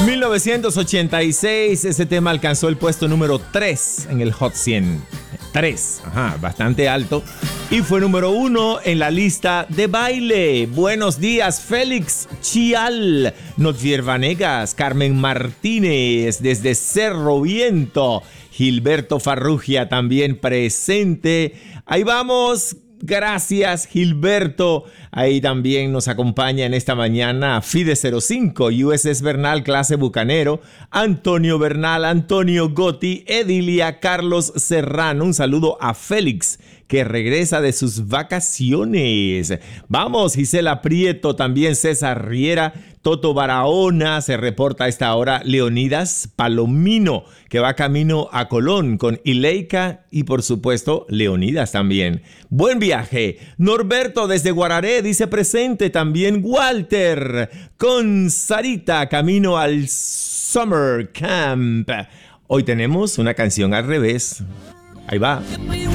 1986, ese tema alcanzó el puesto número 3 en el Hot 100. 3, bastante alto. Y fue número 1 en la lista de baile. Buenos días, Félix Chial, Notvier Vanegas, Carmen Martínez, desde Cerro Viento. Gilberto Farrugia también presente. Ahí vamos. Gracias, Gilberto. Ahí también nos acompaña en esta mañana FIDE 05, USS Bernal, clase Bucanero, Antonio Bernal, Antonio Gotti, Edilia, Carlos Serrano. Un saludo a Félix, que regresa de sus vacaciones. Vamos, Gisela Prieto, también César Riera, Toto Barahona, se reporta a esta hora Leonidas Palomino, que va camino a Colón con Ileika y por supuesto Leonidas también. Buen viaje. Norberto desde Guararé dice presente, también Walter con Sarita camino al Summer Camp. Hoy tenemos una canción al revés. Ahí va.